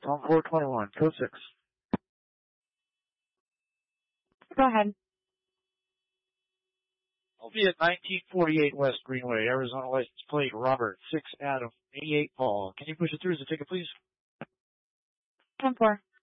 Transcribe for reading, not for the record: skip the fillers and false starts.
Tom 421, code 6. Go ahead. I'll be at 1948 West Greenway, Arizona license plate Robert 6 Adam 88 Paul. Can you push it through as a ticket, please? 10-4.